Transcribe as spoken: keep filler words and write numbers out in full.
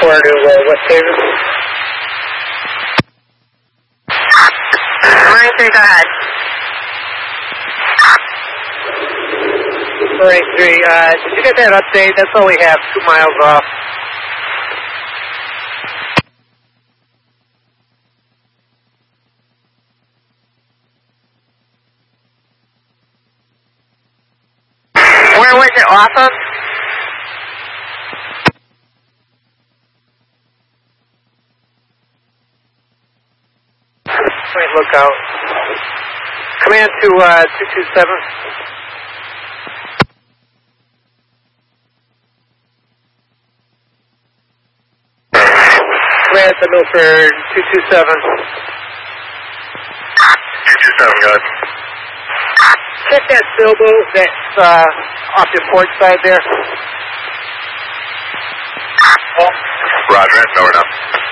four to uh, West Haven. Marine three, go ahead. Marine three, uh, did you get that update? That's all we have, two miles off. Where was it off of? Wait, look out. Command to uh, two two seven. Command to Milford two two seven. two two seven, go ahead. Check that sailboat that's uh, off your port side there. Roger, no, we're not.